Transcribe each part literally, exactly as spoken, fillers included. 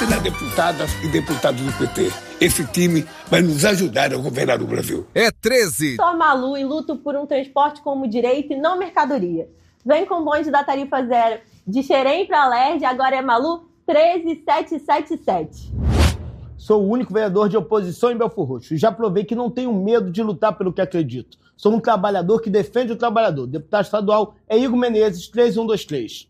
Vote nas deputadas e deputados do P T. Esse time vai nos ajudar a governar o Brasil. É treze. Sou a Malu e luto por um transporte como direito e não mercadoria. Vem com o bonde da tarifa zero de Xerém para Alerj, agora é Malu treze sete sete sete. Sou o único vereador de oposição em Belford Roxo e já provei que não tenho medo de lutar pelo que acredito. Sou um trabalhador que defende o trabalhador. Deputado estadual é Igor Menezes, três um dois três.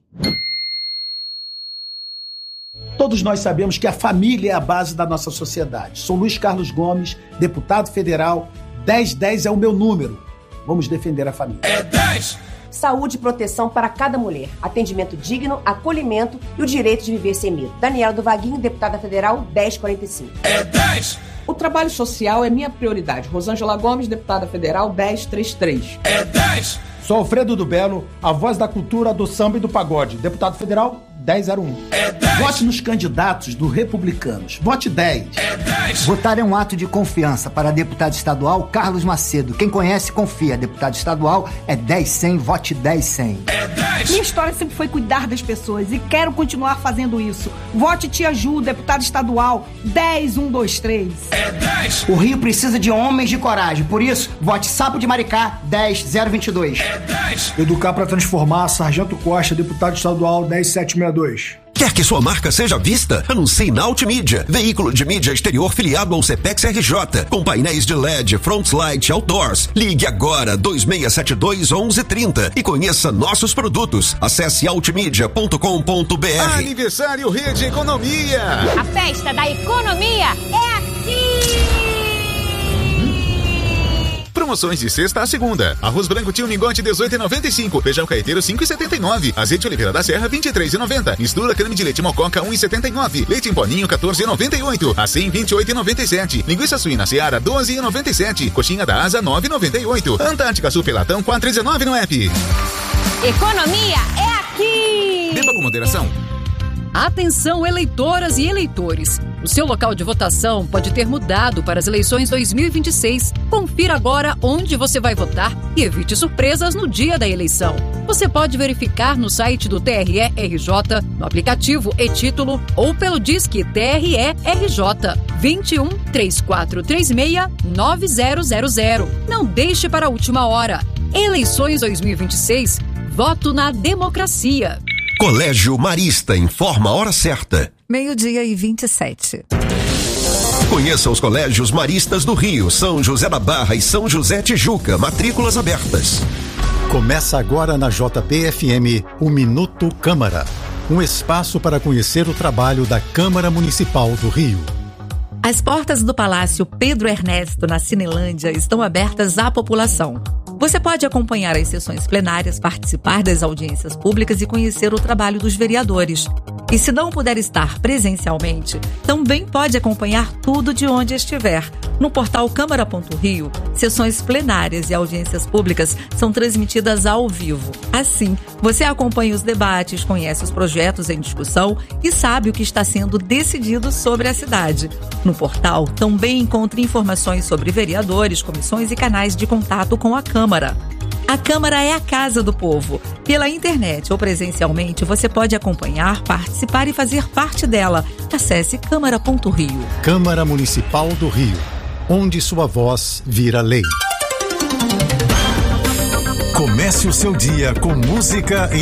Todos nós sabemos que a família é a base da nossa sociedade. Sou Luiz Carlos Gomes, deputado federal. dez dez é o meu número. Vamos defender a família. É dez! Saúde e proteção para cada mulher. Atendimento digno, acolhimento e o direito de viver sem medo. Daniela do Vaguinho, deputada federal, dez quarenta e cinco. É dez! O trabalho social é minha prioridade. Rosângela Gomes, deputada federal, dez trinta e três. É dez! Sou Alfredo do Belo, a voz da cultura, do samba e do pagode. Deputado federal, dez zero um. É dez! Vote nos candidatos do Republicanos. Vote dez. É dez! Votar é um ato de confiança. Para deputado estadual, Carlos Macedo. Quem conhece, confia. Deputado estadual é dez cem. Vote dez cem. É dez! Minha história sempre foi cuidar das pessoas e quero continuar fazendo isso. Vote Tia Ju, deputado estadual, dez um dois três. É dez! O Rio precisa de homens de coragem. Por isso, vote Sapo de Maricá, dez zero vinte e dois. É dez! Educar para transformar, Sargento Costa, deputado estadual, dez sete sessenta e dois. Quer que sua marca seja vista? Anuncie na Ultimídia, veículo de mídia exterior filiado ao Cepex R J, com painéis de L E D, front light, outdoors. Ligue agora dois seis sete dois, onze trinta e conheça nossos produtos. Acesse ultimídia ponto com ponto b r. Aniversário Rede Economia. A festa da economia é aqui! Promoções de sexta a segunda. Arroz branco tio Mingote dezoito reais e noventa e cinco. Feijão caeteiro cinco reais e setenta e nove. Azeite Oliveira da Serra vinte e três reais e noventa. Mistura creme de leite Mococa um real e setenta e nove. Leite em poninho quatorze reais e noventa e oito. Assim vinte e oito reais e noventa e sete. Linguiça suína Seara doze reais e noventa e sete. Coxinha da Asa nove reais e noventa e oito. Antártica Super Latão quatro reais e dezenove no app. Economia é aqui! Beba com moderação. Atenção, eleitoras e eleitores! O seu local de votação pode ter mudado para as eleições dois mil e vinte e seis. Confira agora onde você vai votar e evite surpresas no dia da eleição. Você pode verificar no site do T R E R J, no aplicativo e-Título ou pelo Disque T R E R J vinte e um, três quatro três seis, nove zero zero zero. Não deixe para a última hora. Eleições dois mil e vinte e seis. Voto na democracia. Colégio Marista informa a hora certa. Meio-dia e vinte e sete. Conheça os colégios maristas do Rio, São José da Barra e São José Tijuca, matrículas abertas. Começa agora na J P F M o Minuto Câmara, um espaço para conhecer o trabalho da Câmara Municipal do Rio. As portas do Palácio Pedro Ernesto, na Cinelândia, estão abertas à população. Você pode acompanhar as sessões plenárias, participar das audiências públicas e conhecer o trabalho dos vereadores. E se não puder estar presencialmente, também pode acompanhar tudo de onde estiver. No portal Câmara ponto Rio, sessões plenárias e audiências públicas são transmitidas ao vivo. Assim, você acompanha os debates, conhece os projetos em discussão e sabe o que está sendo decidido sobre a cidade. No portal, também encontre informações sobre vereadores, comissões e canais de contato com a Câmara. A Câmara é a casa do povo. Pela internet ou presencialmente, você pode acompanhar, participar e fazer parte dela. Acesse Câmara ponto Rio. Câmara Municipal do Rio, onde sua voz vira lei. Comece o seu dia com música em